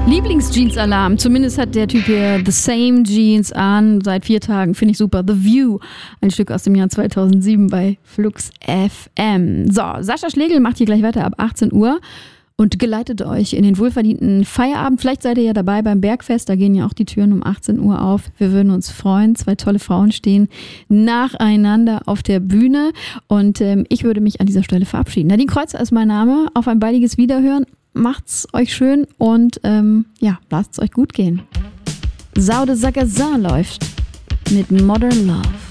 Lieblingsjeans-Alarm. Zumindest hat der Typ hier The Same Jeans an. Seit 4 Tagen. Finde ich super. The View. Ein Stück aus dem Jahr 2007 bei Flux FM. So, Sascha Schlegel macht hier gleich weiter ab 18 Uhr und geleitet euch in den wohlverdienten Feierabend. Vielleicht seid ihr ja dabei beim Bergfest. Da gehen ja auch die Türen um 18 Uhr auf. Wir würden uns freuen. 2 tolle Frauen stehen nacheinander auf der Bühne. Und ich würde mich an dieser Stelle verabschieden. Nadine Kreuzer ist mein Name. Auf ein baldiges Wiederhören. Macht's euch schön und lasst's euch gut gehen. Saude Sagazin läuft mit Modern Love.